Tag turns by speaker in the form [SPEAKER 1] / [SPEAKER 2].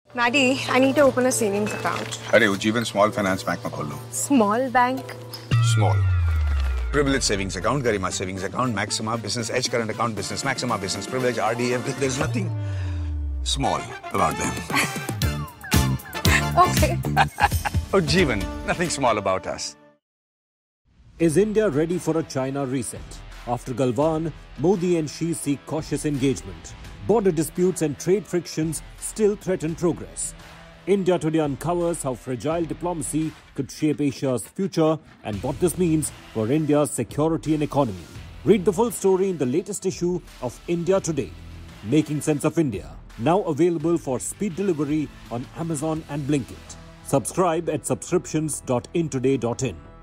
[SPEAKER 1] Maddie, I need to open a savings account.
[SPEAKER 2] अरे Ujjivan Small Finance Bank में खोल लो.
[SPEAKER 1] Small bank?
[SPEAKER 2] Small. Privilege savings account, Garima savings account, Maxima Business Edge current account, Business Maxima Business Privilege, RD, everything. There's nothing small about them.
[SPEAKER 1] Okay.
[SPEAKER 2] Ujjivan, nothing small about us.
[SPEAKER 3] Is India ready for a China reset? After Galwan, Modi and Xi seek cautious engagement. Border disputes and trade frictions still threaten progress. India Today uncovers how fragile diplomacy could shape Asia's future and what this means for India's security and economy. Read the full story in the latest issue of India Today, Making Sense of India, now available for speed delivery on Amazon and Blinkit. Subscribe at subscriptions.intoday.in.